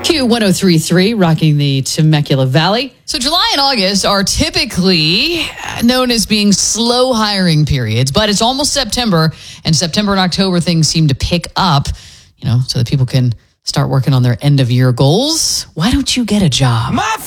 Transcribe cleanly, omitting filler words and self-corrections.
Q1033, rocking the Temecula Valley. So July and August are typically known as being slow hiring periods, but it's almost September, and September and October things seem to pick up, so that people can start working on their end of year goals. Why don't you get a job?